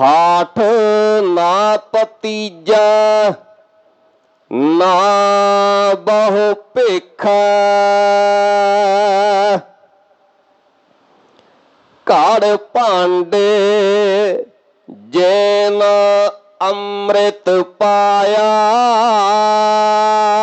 ਹਾਠ ਨਾ ਭਤੀਜਾ ਨਾ ਬਹੁ ਭੇਖਾ, ਘੜ ਭਾਂਡੇ ਜੈਨ ਅੰਮ੍ਰਿਤ ਪਾਇਆ।